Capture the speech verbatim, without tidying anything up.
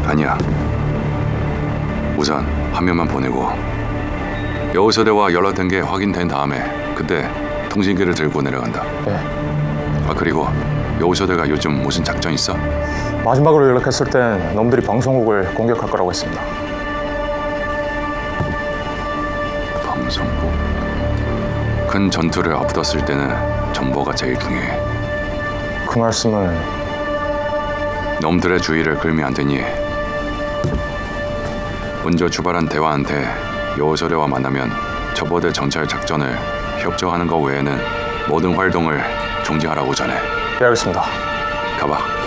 아니야. 우선 화면만 보내고 여우서대와 연락된 게 확인된 다음에 그때 통신기를 들고 내려간다. 네. 아 그리고 여우서대가 요즘 무슨 작전 있어? 마지막으로 연락했을 땐 놈들이 방송국을 공격할 거라고 했습니다. 방송국? 큰 전투를 앞뒀을 때는 정보가 제일 중요해. 그 말씀은 놈들의 주의를 끌면 안 되니 먼저 출발한 대화한테 여우서대와 만나면 첩보대 정찰 작전을 협조하는 것 외에는 모든 활동을 중지하라고 전해. 네, 알겠습니다. 가봐.